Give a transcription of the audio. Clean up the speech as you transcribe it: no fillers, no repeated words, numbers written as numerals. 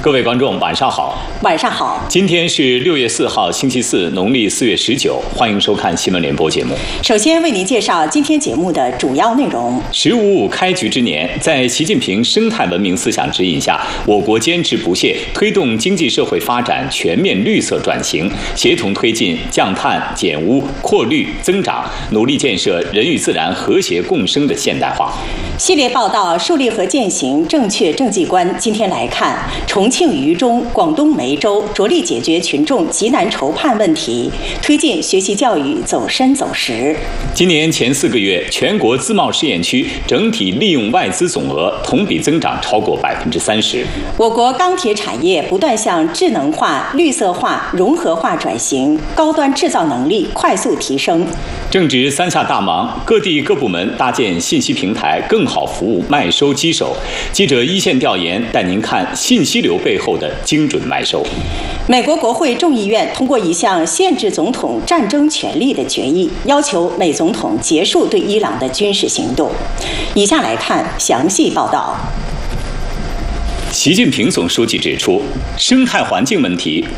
各位观众，晚上好。 晚上好。 今天是6月4号，星期四，农历4月19。欢迎收看新闻联播节目。 首先为您介绍今天节目的主要内容。 “15+5”开局之年，在习近平生态文明思想指引下，我国坚持不懈推动经济社会发展全面绿色转型，协同推进降碳、减污、扩绿、增长，努力建设人与自然和谐共生的现代化。 系列报道树立和践行正确政绩观。今天来看，重庆渝中、广东梅州着力解决群众急难愁盼问题，推进学习教育走深走实。 今年前4个月，全国自贸试验区整体利用外资总额同比增长超过30%。 我国钢铁产业不断向智能化、绿色化、融合化转型，高端制造能力快速提升。 正值3下大忙，各地各部门搭建信息平台，更好服务卖收机手。记者一线调研带您看信息流背后的精准卖收。 美国国会众议院通过一项限制总统战争权利的决议，要求美总统结束对伊朗的军事行动。以下来看详细报道。 习近平总书记指出，生态环境问题